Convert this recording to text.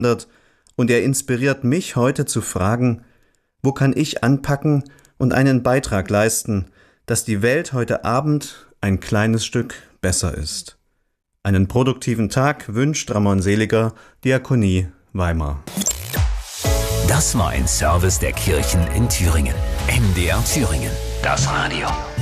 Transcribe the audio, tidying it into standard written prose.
und er inspiriert mich heute zu fragen, wo kann ich anpacken und einen Beitrag leisten, dass die Welt heute Abend ein kleines Stück besser ist. Einen produktiven Tag wünscht Ramon Seliger, Diakonie Weimar. Das war ein Service der Kirchen in Thüringen. MDR Thüringen, das Radio.